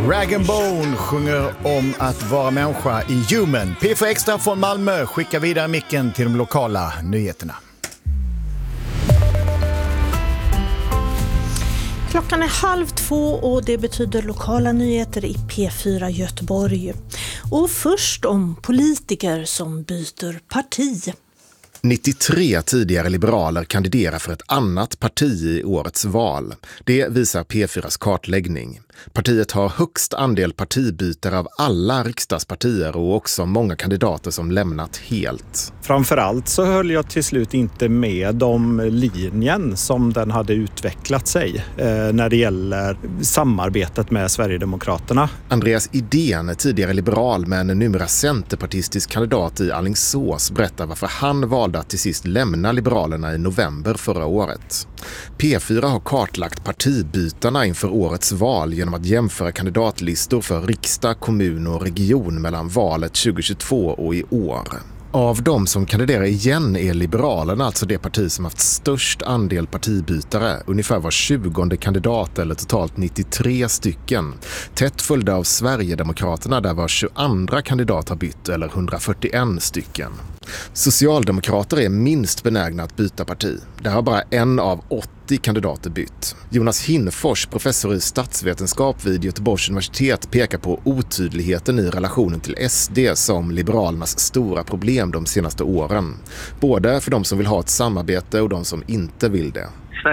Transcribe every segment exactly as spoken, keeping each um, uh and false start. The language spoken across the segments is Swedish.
Rag and Bone sjunger om att vara människa i Human. P fyra Extra från Malmö skickar vidare micken till de lokala nyheterna. Klockan är halv två och det betyder lokala nyheter i P fyra Göteborg. Och först om politiker som byter parti. nittiotre tidigare liberaler kandiderar för ett annat parti i årets val. Det visar P fyras kartläggning. Partiet har högst andel partibytare av alla riksdagspartier och också många kandidater som lämnat helt. Framförallt så höll jag till slut inte med om linjen som den hade utvecklat sig eh, när det gäller samarbetet med Sverigedemokraterna. Andreas Idén, tidigare liberal men numera centerpartistisk kandidat i Alingsås, berättar varför han valde att till sist lämna Liberalerna i november förra året. P fyra har kartlagt partibytarna inför årets val genom att jämföra kandidatlistor för riksdag, kommun och region mellan valet tjugohundratjugotvå och i år. Av de som kandiderar igen är Liberalerna alltså det parti som haft störst andel partibytare, ungefär var tjugonde kandidat eller totalt nittiotre stycken. Tätt följda av Sverigedemokraterna där var tjugoandra kandidat har bytt eller hundrafyrtioen stycken. Socialdemokrater är minst benägna att byta parti. Där har bara en av åttio kandidater bytt. Jonas Hinfors, professor i statsvetenskap vid Göteborgs universitet, pekar på otydligheten i relationen till S D som Liberalernas stora problem de senaste åren. Både för de som vill ha ett samarbete och de som inte vill det.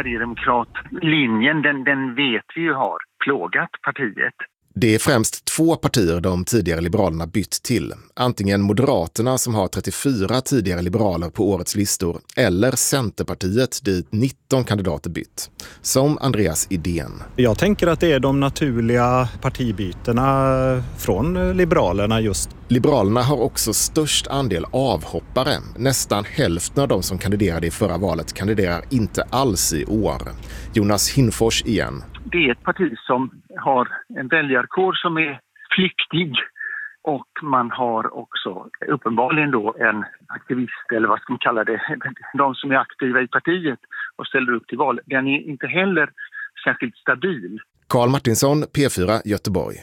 Sverigedemokratlinjen, den, den vet vi ju har plågat partiet. Det är främst två partier de tidigare liberalerna bytt till. Antingen Moderaterna som har trettiofyra tidigare liberaler på årets listor eller Centerpartiet dit nitton kandidater bytt. Som Andreas Idén. Jag tänker att det är de naturliga partibytena från Liberalerna just. Liberalerna har också störst andel avhoppare. Nästan hälften av de som kandiderade i förra valet kandiderar inte alls i år. Jonas Hinfors igen. Det är ett parti som har en väljarkår som är flyktig och man har också uppenbarligen då en aktivist eller vad ska man kalla det, de som är aktiva i partiet och ställer upp till val. Den är inte heller särskilt stabil. Karl Martinsson, P fyra Göteborg.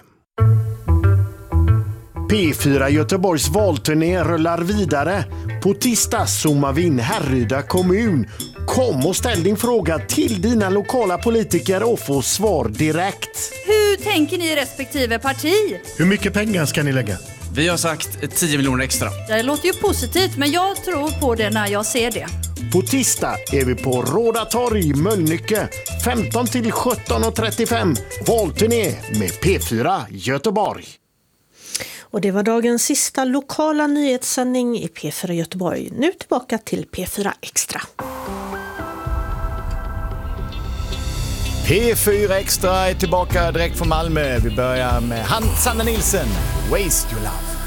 P fyra Göteborgs valturné rullar vidare. På tisdag zoomar vi in Härryda kommun. Kom och ställ din fråga till dina lokala politiker och få svar direkt. Hur tänker ni respektive parti? Hur mycket pengar ska ni lägga? Vi har sagt tio miljoner extra. Det låter ju positivt, men jag tror på det när jag ser det. På tisdag är vi på Råda torg, Mölnlycke, femton till sjutton och trettiofem. Valturné med P fyra Göteborg. Och det var dagens sista lokala nyhetssändning i P fyra Göteborg. Nu tillbaka till P fyra Extra. P fyra Extra är tillbaka direkt från Malmö. Vi börjar med Sanna Nilsson, Waste Your Love.